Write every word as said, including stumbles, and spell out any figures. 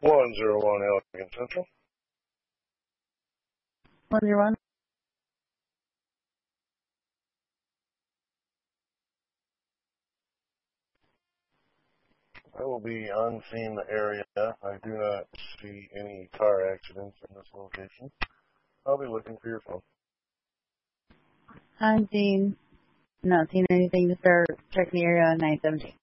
one zero one Elgin Central. one zero one. I will be unseen the area. I do not see any car accidents in this location. I'll be looking for your phone. I'm seeing, not seeing anything to start checking the area on nine seventeen.